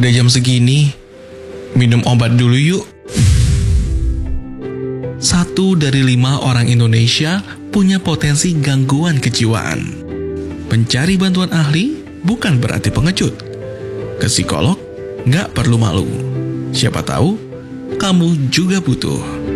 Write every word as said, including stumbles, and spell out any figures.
Udah jam segini, minum obat dulu yuk. Satu dari lima orang Indonesia punya potensi gangguan kejiwaan. Mencari bantuan ahli bukan berarti pengecut. Ke psikolog nggak perlu malu. Siapa tahu kamu juga butuh.